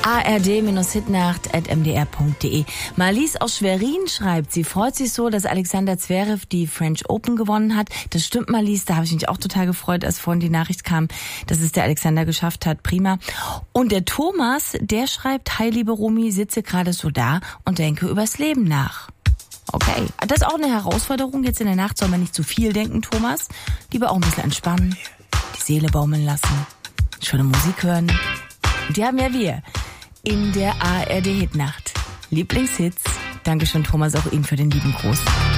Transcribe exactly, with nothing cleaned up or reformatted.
a r d Hitnacht at m d r punkt d e. Marlies aus Schwerin schreibt, sie freut sich so, dass Alexander Zverev die French Open gewonnen hat. Das stimmt, Marlies, da habe ich mich auch total gefreut, als vorhin die Nachricht kam, dass es der Alexander geschafft hat. Prima. Und der Thomas, der schreibt, hi liebe Romy, sitze gerade so da und denke übers Leben nach. Okay, das ist auch eine Herausforderung. Jetzt in der Nacht soll man nicht zu viel denken, Thomas. Lieber auch ein bisschen entspannen, die Seele baumeln lassen, schöne Musik hören. Und die haben ja wir in der A R D Hitnacht. Lieblingshits. Dankeschön, Thomas, auch Ihnen für den lieben Gruß.